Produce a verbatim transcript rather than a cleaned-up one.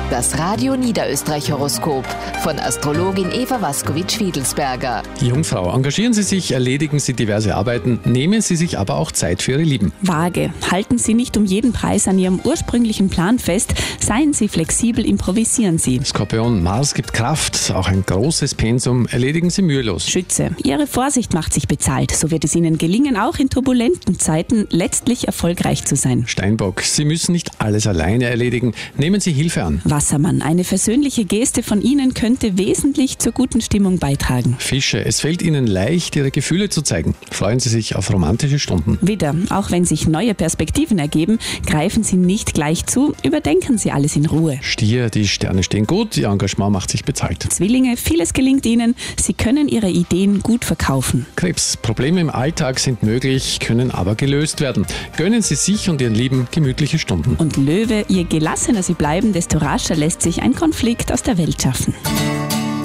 Das Radio Niederösterreich Horoskop von Astrologin Eva Waskowitsch-Fiedelsberger. Jungfrau, engagieren Sie sich, erledigen Sie diverse Arbeiten, nehmen Sie sich aber auch Zeit für Ihre Lieben. Waage, halten Sie nicht um jeden Preis an Ihrem ursprünglichen Plan fest, seien Sie flexibel, improvisieren Sie. Skorpion, Mars gibt Kraft, auch ein großes Pensum erledigen Sie mühelos. Schütze, Ihre Vorsicht macht sich bezahlt, so wird es Ihnen gelingen, auch in turbulenten Zeiten letztlich erfolgreich zu sein. Steinbock, Sie müssen nicht alles alleine erledigen, nehmen Sie Hilfe an. Wassermann, eine versöhnliche Geste von Ihnen könnte wesentlich zur guten Stimmung beitragen. Fische, es fällt Ihnen leicht, Ihre Gefühle zu zeigen. Freuen Sie sich auf romantische Stunden. Widder, auch wenn sich neue Perspektiven ergeben, greifen Sie nicht gleich zu, überdenken Sie alles in Ruhe. Stier, die Sterne stehen gut, Ihr Engagement macht sich bezahlt. Zwillinge, vieles gelingt Ihnen, Sie können Ihre Ideen gut verkaufen. Krebs, Probleme im Alltag sind möglich, können aber gelöst werden. Gönnen Sie sich und Ihren Lieben gemütliche Stunden. Und Löwe, je gelassener Sie bleiben, desto rascher lässt sich ein Konflikt aus der Welt schaffen.